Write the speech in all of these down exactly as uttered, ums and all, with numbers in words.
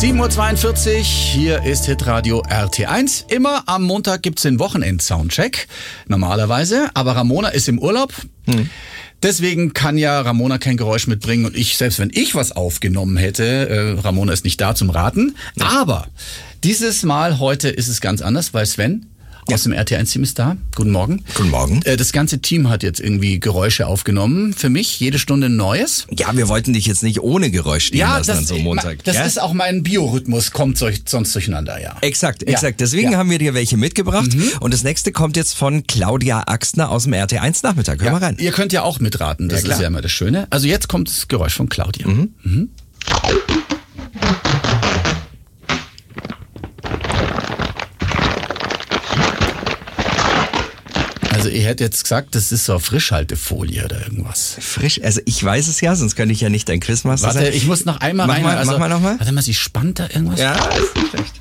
sieben Uhr zweiundvierzig, hier ist Hitradio R T eins. Immer am Montag gibt's den Wochenend-Soundcheck, normalerweise. Aber Ramona ist im Urlaub. Hm. Deswegen kann ja Ramona kein Geräusch mitbringen. Und ich, selbst wenn ich was aufgenommen hätte, äh, Ramona ist nicht da zum Raten. Ja. Aber dieses Mal heute ist es ganz anders, weil Sven ja. aus dem R T eins-Team ist da. Guten Morgen. Guten Morgen. Äh, das ganze Team hat jetzt irgendwie Geräusche aufgenommen. Für mich jede Stunde ein neues. Ja, wir wollten dich jetzt nicht ohne Geräusch stehen ja, lassen das, an so einem Montag. Das ja? ist auch mein Biorhythmus, kommt sonst durcheinander, ja. Exakt, exakt. Ja. Deswegen ja. haben wir dir welche mitgebracht. Mhm. Und das nächste kommt jetzt von Claudia Axtner aus dem R T eins Nachmittag. Hör ja. mal rein. Ihr könnt ja auch mitraten, das ja, ist ja immer das Schöne. Also jetzt kommt das Geräusch von Claudia. Mhm. Mhm. Also ihr hättet jetzt gesagt, das ist so eine Frischhaltefolie oder irgendwas. Frisch? Also ich weiß es ja, sonst könnte ich ja nicht dein Quizmaster Warte, sein. Warte, ich muss noch einmal mach rein. Mal, also, mach mal nochmal. Warte mal, sie spannt da irgendwas? Ja, ist nicht schlecht.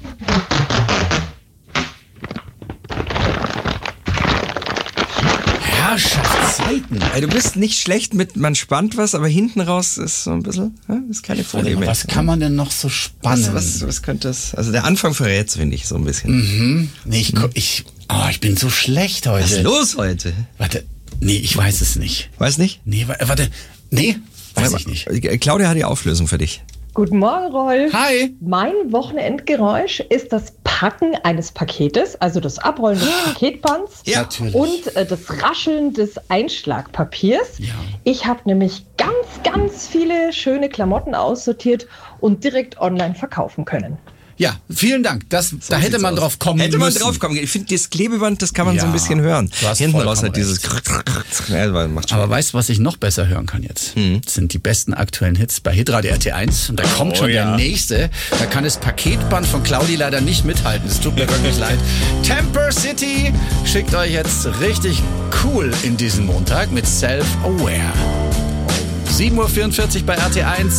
Herrschaftszeiten. Ey, du bist nicht schlecht mit, man spannt was, aber hinten raus ist so ein bisschen, ja, ist keine Folie mehr. Was kann man denn noch so spannen? Was, was, was könnte das, also der Anfang verrät's, finde ich, so ein bisschen. Mhm. Nee, ich, hm. ich, oh, ich bin so schlecht heute. Was ist los heute? Warte, nee, ich weiß es nicht. Weiß nicht? Nee, warte, nee, weiß ich nicht. Claudia hat die Auflösung für dich. Guten Morgen, Rolf. Hi. Mein Wochenendgeräusch ist das Packen eines Paketes, also das Abrollen des Paketbands ja, natürlich. und äh, das Rascheln des Einschlagpapiers. Ja. Ich habe nämlich ganz, ganz viele schöne Klamotten aussortiert und direkt online verkaufen können. Ja, vielen Dank. Das, so da hätte man aus. drauf kommen hätte müssen. Hätte man drauf kommen. Ich finde, das Klebeband, das kann man ja, so ein bisschen hören. Hinten raus hat dieses... Ja, macht Aber weißt du, was ich noch besser hören kann jetzt? Hm. Das sind die besten aktuellen Hits bei Hitradio R T eins. Und da kommt oh, schon ja. der nächste. Da kann das Paketband von Claudi leider nicht mithalten. Es tut mir wirklich leid. Temper City schickt euch jetzt richtig cool in diesen Montag mit Self-Aware. sieben Uhr vierundvierzig bei R T eins.